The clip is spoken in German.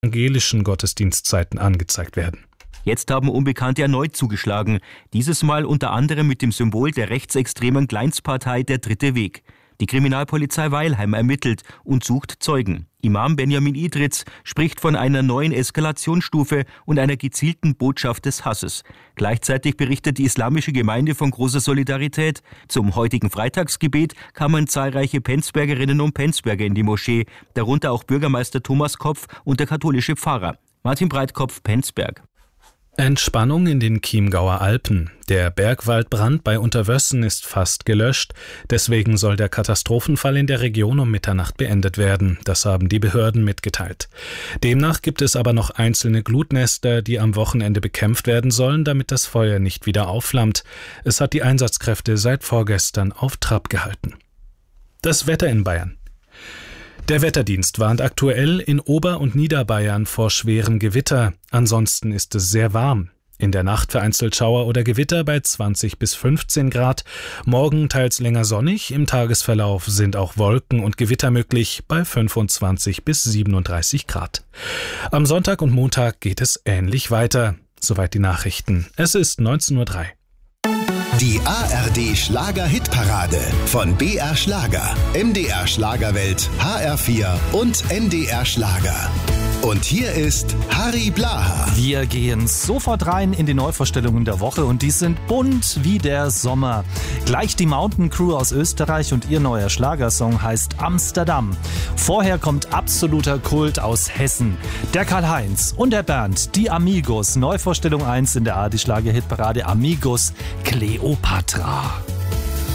evangelischen Gottesdienstzeiten angezeigt werden. Jetzt haben Unbekannte erneut zugeschlagen. Dieses Mal unter anderem mit dem Symbol der rechtsextremen Kleinstpartei Der Dritte Weg. Die Kriminalpolizei Weilheim ermittelt und sucht Zeugen. Imam Benjamin Idritz spricht von einer neuen Eskalationsstufe und einer gezielten Botschaft des Hasses. Gleichzeitig berichtet die islamische Gemeinde von großer Solidarität. Zum heutigen Freitagsgebet kamen zahlreiche Penzbergerinnen und Penzberger in die Moschee, darunter auch Bürgermeister Thomas Kopf und der katholische Pfarrer. Martin Breitkopf, Penzberg. Entspannung in den Chiemgauer Alpen. Der Bergwaldbrand bei Unterwössen ist fast gelöscht. Deswegen soll der Katastrophenfall in der Region um Mitternacht beendet werden. Das haben die Behörden mitgeteilt. Demnach gibt es aber noch einzelne Glutnester, die am Wochenende bekämpft werden sollen, damit das Feuer nicht wieder aufflammt. Es hat die Einsatzkräfte seit vorgestern auf Trab gehalten. Das Wetter in Bayern. Der Wetterdienst warnt aktuell in Ober- und Niederbayern vor schwerem Gewitter. Ansonsten ist es sehr warm. In der Nacht vereinzelt Schauer oder Gewitter bei 20 bis 15 Grad. Morgen teils länger sonnig. Im Tagesverlauf sind auch Wolken und Gewitter möglich bei 25 bis 37 Grad. Am Sonntag und Montag geht es ähnlich weiter. Soweit die Nachrichten. Es ist 19:03 Uhr. Die ARD Schlager-Hitparade von BR Schlager, MDR Schlagerwelt, HR4 und NDR Schlager. Und hier ist Harry Blaha. Wir gehen sofort rein in die Neuvorstellungen der Woche und die sind bunt wie der Sommer. Gleich die Mountain Crew aus Österreich und ihr neuer Schlagersong heißt Amsterdam. Vorher kommt absoluter Kult aus Hessen. Der Karl-Heinz und der Bernd, die Amigos. Neuvorstellung 1 in der ARD Schlager-Hitparade, Amigos Kleopatra.